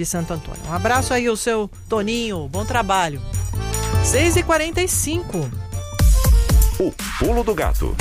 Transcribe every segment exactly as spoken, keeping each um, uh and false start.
de Santo Antônio. Um abraço aí ao seu Toninho, bom trabalho. seis e quarenta e cinco. O Pulo do Gato.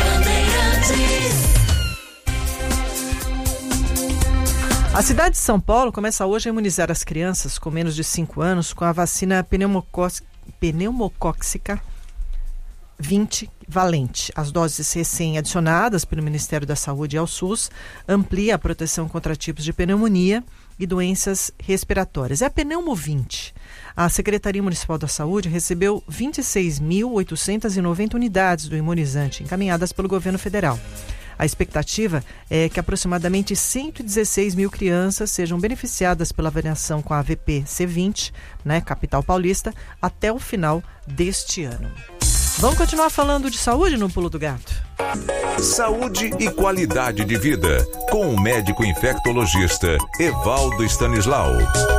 A cidade de São Paulo começa hoje a imunizar as crianças com menos de cinco anos com a vacina pneumocócica, pneumocócica vinte valente. As doses recém-adicionadas pelo Ministério da Saúde ao SUS amplia a proteção contra tipos de pneumonia e doenças respiratórias. É a Pneumo vinte. A Secretaria Municipal da Saúde recebeu vinte e seis mil oitocentas e noventa unidades do imunizante encaminhadas pelo governo federal. A expectativa é que aproximadamente cento e dezesseis mil crianças sejam beneficiadas pela vacinação com a A V P C vinte, né, capital paulista, até o final deste ano. Vamos continuar falando de saúde no Pulo do Gato? Saúde e qualidade de vida, com o médico infectologista Evaldo Stanislau.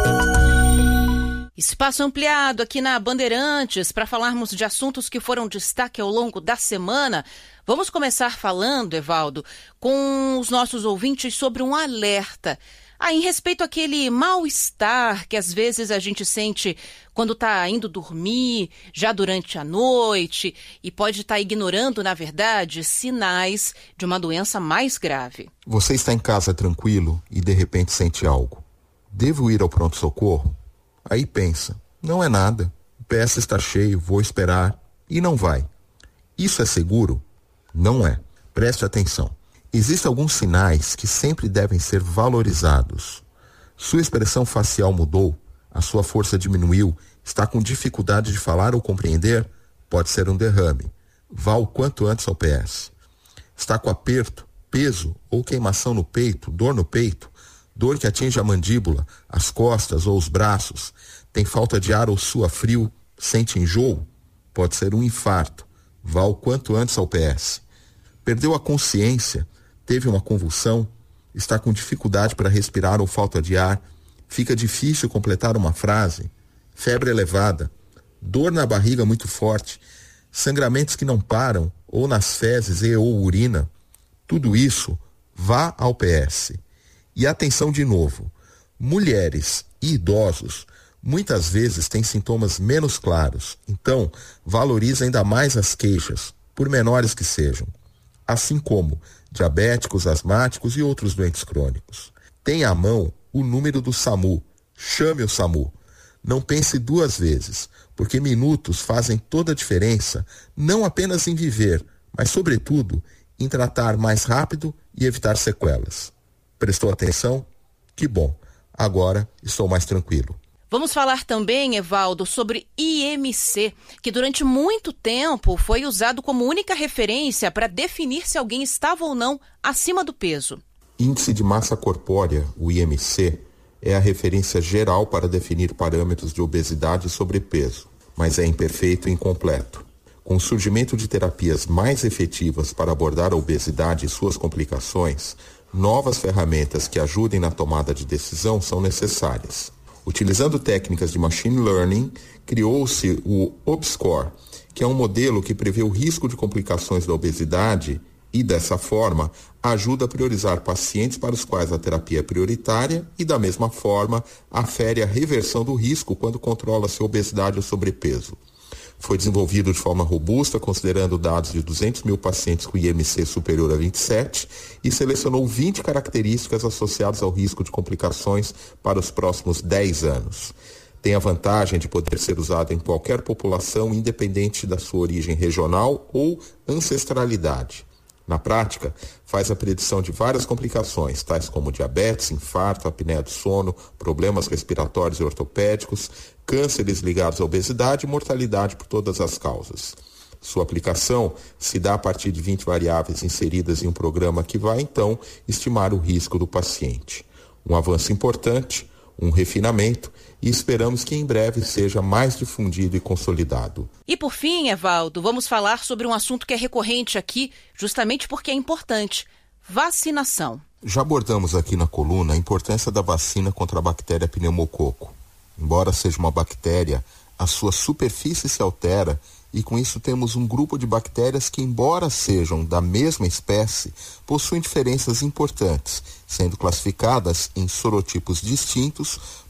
Espaço ampliado aqui na Bandeirantes para falarmos de assuntos que foram destaque ao longo da semana. Vamos começar falando, Evaldo, com os nossos ouvintes sobre um alerta. Ah, em respeito àquele mal-estar que às vezes a gente sente quando está indo dormir, já durante a noite, e pode estar ignorando, na verdade, sinais de uma doença mais grave. Você está em casa tranquilo e de repente sente algo. Devo ir ao pronto-socorro? Aí pensa, não é nada, o P S está cheio, vou esperar, e não vai. Isso é seguro? Não é. Preste atenção. Existem alguns sinais que sempre devem ser valorizados. Sua expressão facial mudou, a sua força diminuiu, está com dificuldade de falar ou compreender? Pode ser um derrame. Vá o quanto antes ao P S. Está com aperto, peso ou queimação no peito, dor no peito, dor que atinge a mandíbula, as costas ou os braços, tem falta de ar ou sua frio, sente enjoo? Pode ser um infarto. Vá o quanto antes ao P S. Perdeu a consciência? Teve uma convulsão? Está com dificuldade para respirar ou falta de ar? Fica difícil completar uma frase? Febre elevada? Dor na barriga muito forte? Sangramentos que não param? Ou nas fezes e ou urina? Tudo isso, vá ao P S. E atenção de novo, mulheres e idosos muitas vezes têm sintomas menos claros, então valorize ainda mais as queixas, por menores que sejam, assim como diabéticos, asmáticos e outros doentes crônicos. Tenha à mão o número do SAMU, chame o SAMU. Não pense duas vezes, porque minutos fazem toda a diferença, não apenas em viver, mas sobretudo em tratar mais rápido e evitar sequelas. Prestou atenção? Que bom. Agora estou mais tranquilo. Vamos falar também, Evaldo, sobre I M C, que durante muito tempo foi usado como única referência para definir se alguém estava ou não acima do peso. Índice de massa corpórea, o I M C, é a referência geral para definir parâmetros de obesidade e sobrepeso, mas é imperfeito e incompleto. Com o surgimento de terapias mais efetivas para abordar a obesidade e suas complicações, novas ferramentas que ajudem na tomada de decisão são necessárias. Utilizando técnicas de machine learning, criou-se o OBSCOR, que é um modelo que prevê o risco de complicações da obesidade e, dessa forma, ajuda a priorizar pacientes para os quais a terapia é prioritária e, da mesma forma, afere a reversão do risco quando controla-se a obesidade ou sobrepeso. Foi desenvolvido de forma robusta, considerando dados de duzentos mil pacientes com I M C superior a vinte e sete e selecionou vinte características associadas ao risco de complicações para os próximos dez anos. Tem a vantagem de poder ser usado em qualquer população, independente da sua origem regional ou ancestralidade. Na prática, faz a predição de várias complicações, tais como diabetes, infarto, apneia do sono, problemas respiratórios e ortopédicos, cânceres ligados à obesidade e mortalidade por todas as causas. Sua aplicação se dá a partir de vinte variáveis inseridas em um programa que vai, então, estimar o risco do paciente. Um avanço importante, um refinamento, e esperamos que em breve seja mais difundido e consolidado. E por fim, Evaldo, vamos falar sobre um assunto que é recorrente aqui, justamente porque é importante: vacinação. Já abordamos aqui na coluna a importância da vacina contra a bactéria pneumococo. Embora seja uma bactéria, a sua superfície se altera e com isso temos um grupo de bactérias que, embora sejam da mesma espécie, possuem diferenças importantes, sendo classificadas em sorotipos distintos